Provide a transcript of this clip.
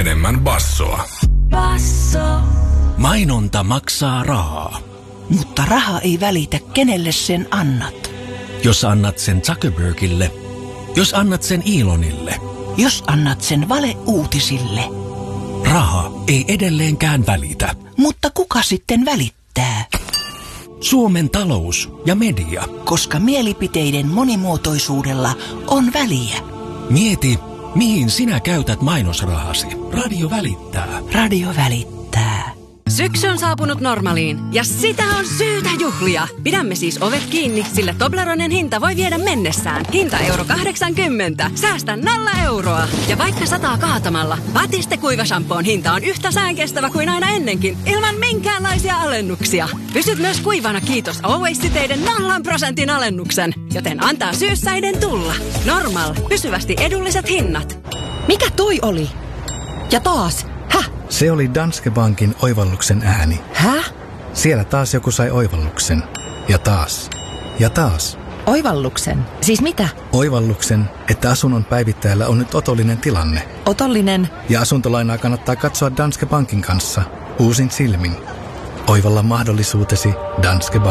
enemmän bassoa. Basso. Mainonta maksaa rahaa. Mutta raha ei välitä, kenelle sen annat. Jos annat sen Zuckerbergille, jos annat sen Elonille, jos annat sen valeuutisille. Raha ei edelleenkään välitä. Mutta kuka sitten välittää? Suomen talous ja media. Koska mielipiteiden monimuotoisuudella on väliä. Mieti, mihin sinä käytät mainosrahasi. Radio välittää. Radio välittää. Syksy on saapunut Normaliin ja sitä on syytä juhlia. Pidämme siis ovet kiinni, sillä Tobleronen hinta voi viedä mennessään. Hinta €80. Säästä 0 euroa. Ja vaikka sataa kaatamalla, Batiste kuivashampoon hinta on yhtä säänkestävä kuin aina ennenkin, ilman minkäänlaisia alennuksia. Pysyt myös kuivana kiitos Always-siteiden 0% alennuksen, joten antaa syyssäiden tulla. Normal. Pysyvästi edulliset hinnat. Mikä toi oli? Ja taas. Se oli Danske Bankin oivalluksen ääni. Häh? Siellä taas joku sai oivalluksen. Ja taas. Ja taas. Oivalluksen? Siis mitä? Oivalluksen, että asunnon päivittäjällä on nyt otollinen tilanne. Otollinen? Ja asuntolainaa kannattaa katsoa Danske Bankin kanssa uusin silmin. Oivalla mahdollisuutesi Danske Bank.